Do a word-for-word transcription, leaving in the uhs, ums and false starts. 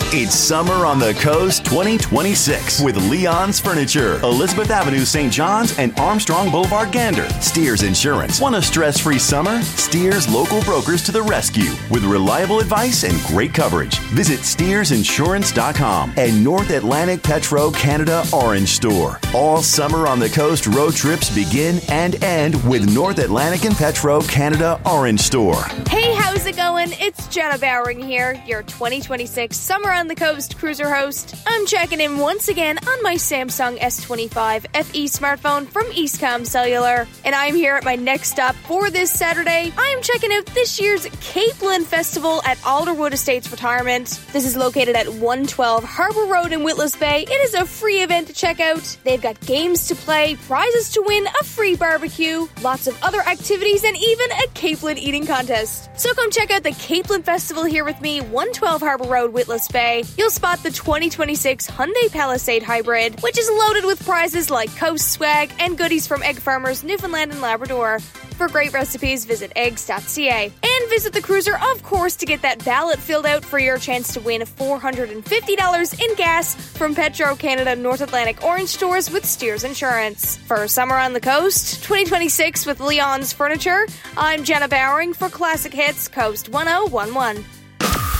It's Summer on the Coast twenty twenty-six with Leon's Furniture, Elizabeth Avenue, Saint John's, and Armstrong Boulevard, Gander. Steers Insurance. Want a stress-free summer? Steers local brokers to the rescue with reliable advice and great coverage. Visit steers insurance dot com and North Atlantic Petro Canada Orange Store. All Summer on the Coast road trips begin and end with North Atlantic and Petro Canada Orange Store. Hey, how's it going? It's Jenna Bowering here, your twenty twenty-six Summer on the Coast cruiser host. I'm checking in once again on my Samsung S twenty-five F E smartphone from Eastcom Cellular. And I'm here at my next stop for this Saturday. I am checking out this year's Capeland Festival at Alderwood Estates Retirement. This is located at one twelve Harbor Road in Witless Bay. It is a free event to check out. They've got games to play, prizes to win, a free barbecue, lots of other activities, and even a Capeland eating contest. So come check out the Capeland Festival here with me, one twelve Harbor Road, Witless Bay. You'll spot the twenty twenty-six Hyundai Palisade Hybrid, which is loaded with prizes like Coast swag and goodies from egg farmers Newfoundland and Labrador. For great recipes, visit eggs dot c a. And visit the cruiser, of course, to get that ballot filled out for your chance to win four hundred fifty dollars in gas from Petro Canada North Atlantic Orange Stores with Steers Insurance. For Summer on the Coast twenty twenty-six with Leon's Furniture, I'm Jenna Bowering for Classic Hits Coast one oh one one.